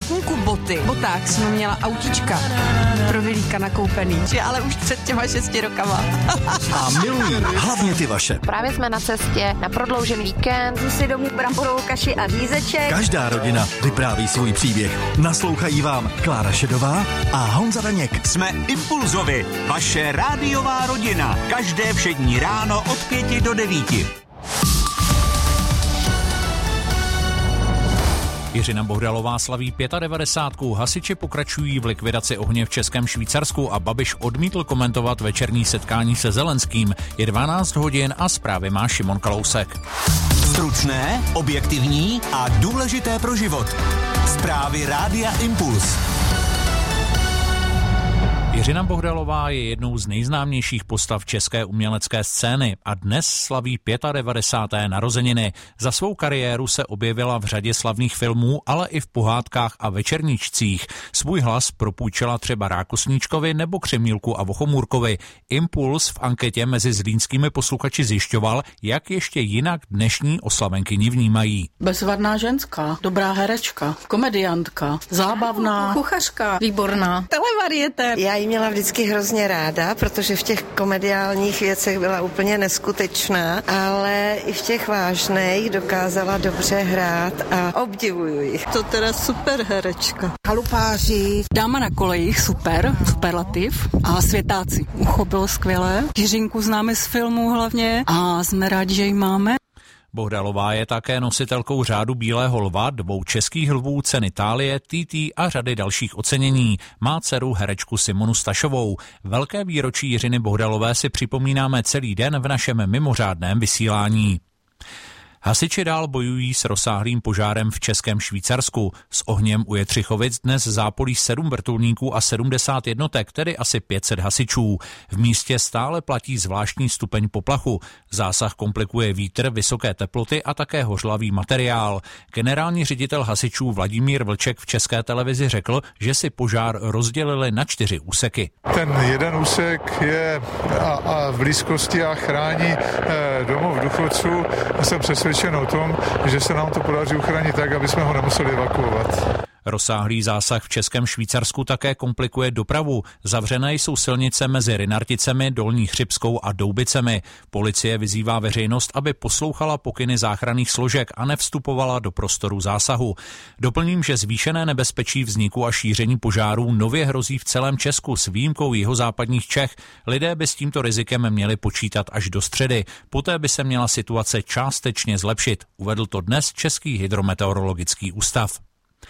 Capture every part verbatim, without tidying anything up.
půlku boty. V botách jsem měla autička pro Vilíka nakoupený, že ale už před těma šesti rokama. A milují hlavně ty vaše. Právě jsme na cestě na prodloužený víkend. Jdu si domů bramborovou kaši a řízeček. Každá rodina vypráví svůj příběh. Naslouchají vám Klára Šedová a Honza Daněk. Jsme Impulzovi, vaše rádiová rodina. Každé všední ráno od pěti do devíti. Jiřina Bohdalová slaví devadesátku pět. Hasiči pokračují v likvidaci ohně v Českém Švýcarsku a Babiš odmítl komentovat večerní setkání se Zelenským. Je dvanáct hodin a zprávy má Šimon Kalousek. Stručné, objektivní a důležité pro život. Zprávy Rádia Impuls. Jiřina Bohdalová je jednou z nejznámějších postav české umělecké scény a dnes slaví devadesáté páté narozeniny. Za svou kariéru se objevila v řadě slavných filmů, ale i v pohádkách a večerníčcích. Svůj hlas propůjčila třeba Rákosníčkovi nebo Křemílku a Vochomůrkovi. Impuls v anketě mezi zlínskými posluchači zjišťoval, jak ještě jinak dnešní oslavenkyni vnímají. Bezvadná ženská, dobrá herečka, komediantka, zábavná, kuchařka, výborná, televarieté. Já ji měla vždycky hrozně ráda, protože v těch komediálních věcech byla úplně neskutečná, ale i v těch vážných dokázala dobře hrát a obdivuju ji. To teda super herečka. Halupáři. Dáma na kolejích, super, superlativ. A Světáci, ucho bylo skvělé. Jiřinku známe z filmu hlavně a jsme rádi, že ji máme. Bohdalová je také nositelkou řádu Bílého lva, dvou českých lvů, ceny Thálie, T T a řady dalších ocenění. Má dceru herečku Simonu Stašovou. Velké výročí Jiřiny Bohdalové si připomínáme celý den v našem mimořádném vysílání. Hasiči dál bojují s rozsáhlým požárem v Českém Švýcarsku. S ohněm u Jetřichovic dnes zápolí sedm vrtulníků a sedmdesát jednotek, tedy asi pět set hasičů. V místě stále platí zvláštní stupeň poplachu. Zásah komplikuje vítr, vysoké teploty a také hořlavý materiál. Generální ředitel hasičů Vladimír Vlček v České televizi řekl, že si požár rozdělili na čtyři úseky. Ten jeden úsek je a, a v blízkosti a chrání eh, domov důchodců. Jsem přesvědčen o tom, že se nám to podaří uchránit tak, aby jsme ho nemuseli evakuovat. Rozsáhlý zásah v Českém Švýcarsku také komplikuje dopravu. Zavřené jsou silnice mezi Rynarticemi, Dolní Chřibskou a Doubicemi. Policie vyzývá veřejnost, aby poslouchala pokyny záchranných složek a nevstupovala do prostoru zásahu. Doplním, že zvýšené nebezpečí vzniku a šíření požárů nově hrozí v celém Česku s výjimkou jihozápadních Čech. Lidé by s tímto rizikem měli počítat až do středy. Poté by se měla situace částečně zlepšit. Uvedl to dnes Český hydrometeorologický ústav.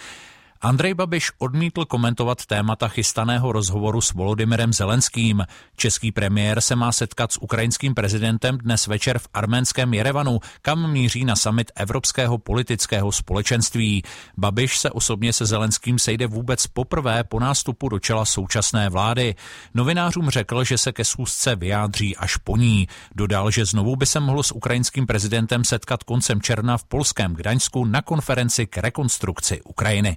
Andrej Babiš odmítl komentovat témata chystaného rozhovoru s Volodymyrem Zelenským. Český premiér se má setkat s ukrajinským prezidentem dnes večer v arménském Jerevanu, kam míří na summit Evropského politického společenství. Babiš se osobně se Zelenským sejde vůbec poprvé po nástupu do čela současné vlády. Novinářům řekl, že se ke schůzce vyjádří až po ní. Dodal, že znovu by se mohl s ukrajinským prezidentem setkat koncem června v polském Gdaňsku na konferenci k rekonstrukci Ukrajiny.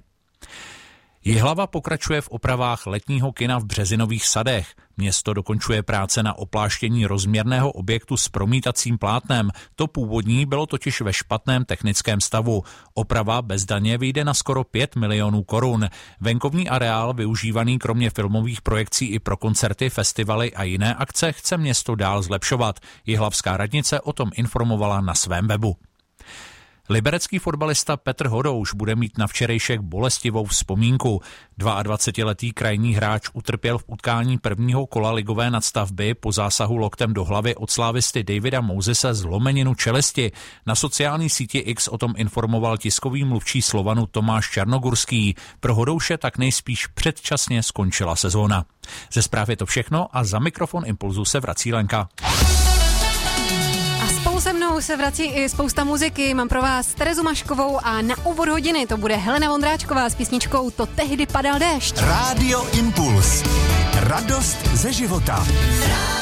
Jihlava pokračuje v opravách letního kina v Březinových sadech. Město dokončuje práce na opláštění rozměrného objektu s promítacím plátnem. To původní bylo totiž ve špatném technickém stavu. Oprava bez daně vyjde na skoro pět milionů korun. Venkovní areál, využívaný kromě filmových projekcí i pro koncerty, festivaly a jiné akce, chce město dál zlepšovat. Jihlavská radnice o tom informovala na svém webu. Liberecký fotbalista Petr Hodouš bude mít na včerejšek bolestivou vzpomínku. dvaadvacetiletý krajní hráč utrpěl v utkání prvního kola ligové nadstavby po zásahu loktem do hlavy od slávisty Davida Mosese zlomeninu čelisti. Na sociální síti X o tom informoval tiskový mluvčí Slovanu Tomáš Černogurský. Pro Hodouše tak nejspíš předčasně skončila sezóna. Ze zpráv je to všechno a za mikrofon Impulzu se vrací Lenka. Se mnou se vrací i spousta muziky. Mám pro vás Terezu Maškovou a na úvod hodiny to bude Helena Vondráčková s písničkou To tehdy padal déšť. Rádio Impuls. Radost ze života.